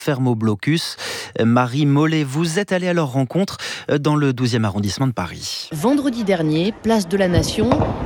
ferme au blocus. Marie Mollet, vous êtes allée à leur rencontre dans le 12e arrondissement de Paris. Vendredi dernier, place de la Nation.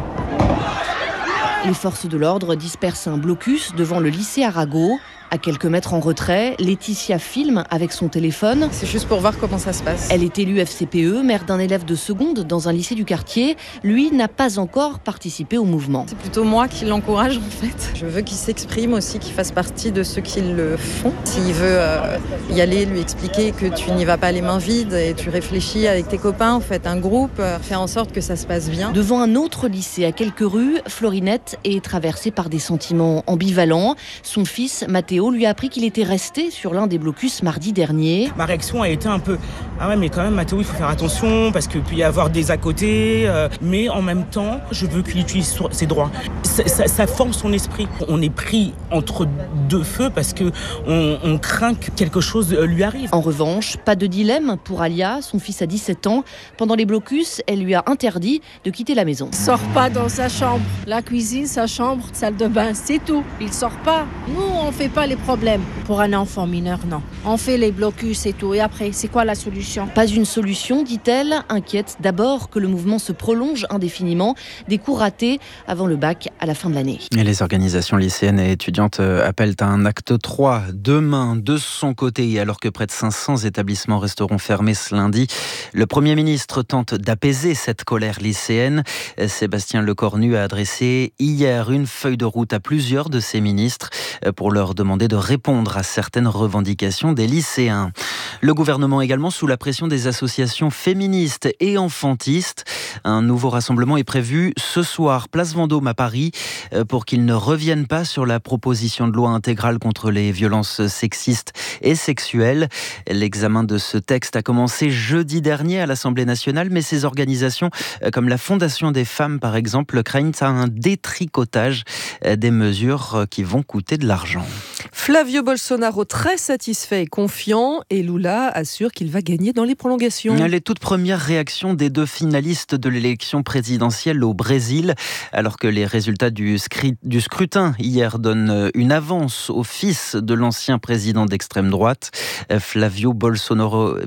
Les forces de l'ordre dispersent un blocus devant le lycée Arago. À quelques mètres en retrait, Laetitia filme avec son téléphone. C'est juste pour voir comment ça se passe. Elle est élue FCPE, mère d'un élève de seconde dans un lycée du quartier. Lui n'a pas encore participé au mouvement. C'est plutôt moi qui l'encourage en fait. Je veux qu'il s'exprime aussi, qu'il fasse partie de ceux qui le font. S'il veut y aller, lui expliquer que tu n'y vas pas les mains vides et tu réfléchis avec tes copains, faites un groupe, faire en sorte que ça se passe bien. Devant un autre lycée à quelques rues, Florinette est traversée par des sentiments ambivalents. Son fils, Mathéo, lui a appris qu'il était resté sur l'un des blocus mardi dernier. Ma réaction a été un peu « Ah ouais, mais quand même, Mathéo, il faut faire attention parce qu'il peut y avoir des à côté. Mais en même temps, je veux qu'il utilise ses droits. » Ça forme son esprit. On est pris entre deux feux parce qu'on craint que quelque chose lui arrive. En revanche, pas de dilemme pour Alia. Son fils a 17 ans. Pendant les blocus, elle lui a interdit de quitter la maison. Il sort pas dans sa chambre. La cuisine, sa chambre, salle de bain, c'est tout. Il sort pas. Nous, on fait pas les problèmes. Pour un enfant mineur, non. On fait les blocus et tout. Et après, c'est quoi la solution ? Pas une solution, dit-elle. Inquiète d'abord que le mouvement se prolonge indéfiniment. Des cours ratés avant le bac à la fin de l'année. Et les organisations lycéennes et étudiantes appellent à un acte 3 demain de son côté. Alors que près de 500 établissements resteront fermés ce lundi, le Premier ministre tente d'apaiser cette colère lycéenne. Sébastien Lecornu a adressé hier une feuille de route à plusieurs de ses ministres pour leur demander de répondre à certaines revendications des lycéens. Le gouvernement également sous la pression des associations féministes et enfantistes. Un nouveau rassemblement est prévu ce soir, place Vendôme à Paris, pour qu'ils ne reviennent pas sur la proposition de loi intégrale contre les violences sexistes et sexuelles. L'examen de ce texte a commencé jeudi dernier à l'Assemblée nationale, mais ces organisations, comme la Fondation des femmes par exemple, craignent un détricotage des mesures qui vont coûter de l'argent. Flavio Bolsonaro très satisfait et confiant, et Lula assure qu'il va gagner dans les prolongations. Les toutes premières réactions des deux finalistes de l'élection présidentielle au Brésil, alors que les résultats du scrutin hier donnent une avance au fils de l'ancien président d'extrême droite. Flavio Bolsonaro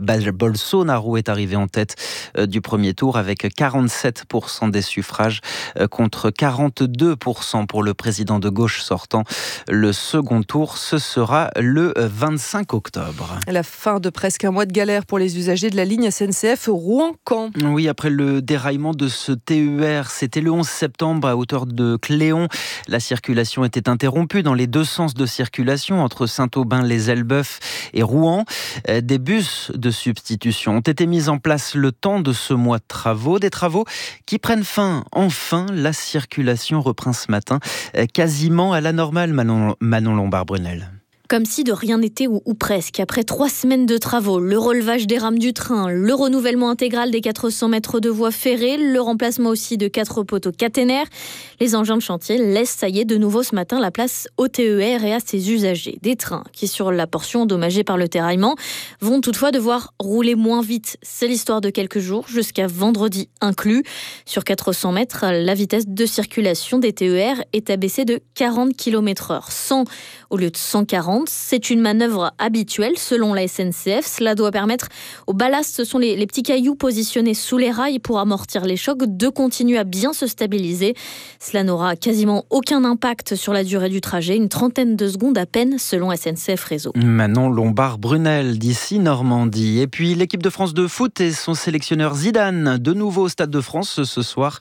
est arrivé en tête du premier tour avec 47% des suffrages contre 42% pour le président de gauche sortant. Le second tour, ce sera le 25 octobre. La fin de presque un mois de galère pour les usagers de la ligne SNCF Rouen-Caen. Oui, après le déraillement de ce TER, c'était le 11 septembre à hauteur de Cléon. La circulation était interrompue dans les deux sens de circulation entre Saint-Aubin-les-Elbeuf et Rouen. Des bus de substitution ont été mis en place le temps de ce mois de travaux. Des travaux qui prennent fin. Enfin, la circulation reprend ce matin quasiment à la normale, Manon Lombard-Brunel. Comme si de rien n'était ou presque. Après 3 semaines de travaux, le relevage des rames du train, le renouvellement intégral des 400 mètres de voies ferrées, le remplacement aussi de 4 poteaux caténaires, les engins de chantier laissent, ça y est, de nouveau ce matin la place au TER et à ses usagers. Des trains qui, sur la portion endommagée par le terraillement, vont toutefois devoir rouler moins vite. C'est l'histoire de quelques jours, jusqu'à vendredi inclus. Sur 400 mètres, la vitesse de circulation des TER est abaissée de 40 km/h. 100 au lieu de 140. C'est une manœuvre habituelle selon la SNCF. Cela doit permettre au ballast, ce sont les petits cailloux positionnés sous les rails pour amortir les chocs, de continuer à bien se stabiliser. Cela n'aura quasiment aucun impact sur la durée du trajet, une trentaine de secondes à peine selon SNCF Réseau. Manon Lombard-Brunel d'ici Normandie. Et puis l'équipe de France de foot et son sélectionneur Zidane, de nouveau au Stade de France ce soir.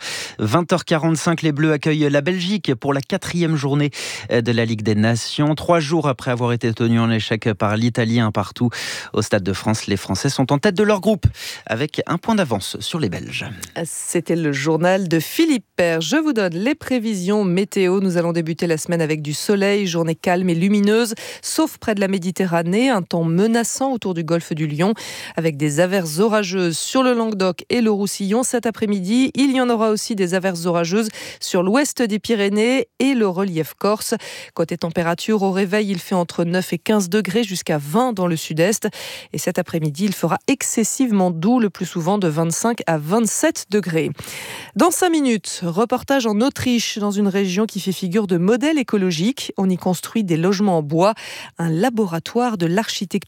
20h45, les Bleus accueillent la Belgique pour la 4e journée de la Ligue des Nations. 3 jours après avoir été tenus en échec par l'Italie 1-1 au Stade de France, les Français sont en tête de leur groupe avec un point d'avance sur les Belges. C'était le journal de Philippe Père. Je vous donne les prévisions météo. Nous allons débuter la semaine avec du soleil, journée calme et lumineuse, sauf près de la Méditerranée, un temps menaçant autour du golfe du Lion, avec des averses orageuses sur le Languedoc et le Roussillon. Cet après-midi, il y en aura aussi des averses orageuses sur l'ouest des Pyrénées et le relief corse. Côté température, au réveil, il fait entre entre 9 et 15 degrés jusqu'à 20 dans le sud-est. Et cet après-midi, il fera excessivement doux, le plus souvent de 25 à 27 degrés. Dans 5 minutes, reportage en Autriche, dans une région qui fait figure de modèle écologique. On y construit des logements en bois, un laboratoire de l'architecture